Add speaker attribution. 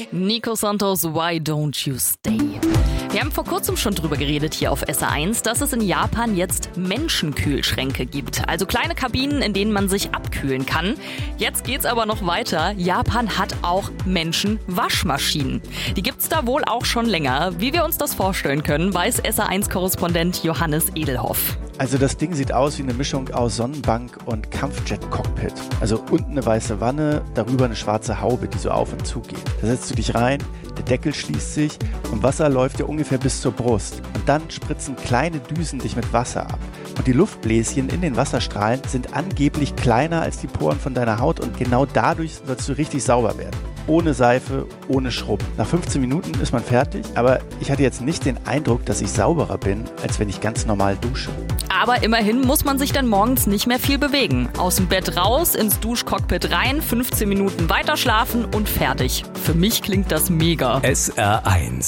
Speaker 1: Nico Santos, Why Don't You Stay? Wir haben vor kurzem schon drüber geredet hier auf SR1, dass es in Japan jetzt Menschenkühlschränke gibt. Also kleine Kabinen, in denen man sich abkühlen kann. Jetzt geht's aber noch weiter. Japan hat auch Menschenwaschmaschinen. Die gibt's da wohl auch schon länger. Wie wir uns das vorstellen können, weiß SR1-Korrespondent Johannes Edelhoff.
Speaker 2: Also das Ding sieht aus wie eine Mischung aus Sonnenbank und Kampfjet-Cockpit. Also unten eine weiße Wanne, darüber eine schwarze Haube, die so auf und zu geht. Da setzt du dich rein, der Deckel schließt sich und Wasser läuft dir ungefähr bis zur Brust. Und dann spritzen kleine Düsen dich mit Wasser ab. Und die Luftbläschen in den Wasserstrahlen sind angeblich kleiner als die Poren von deiner Haut und genau dadurch sollst du richtig sauber werden. Ohne Seife, ohne Schrubben. Nach 15 Minuten ist man fertig, aber ich hatte jetzt nicht den Eindruck, dass ich sauberer bin, als wenn ich ganz normal dusche.
Speaker 1: Aber immerhin muss man sich dann morgens nicht mehr viel bewegen. Aus dem Bett raus, ins Duschcockpit rein, 15 Minuten weiter schlafen und fertig. Für mich klingt das mega.
Speaker 3: SR1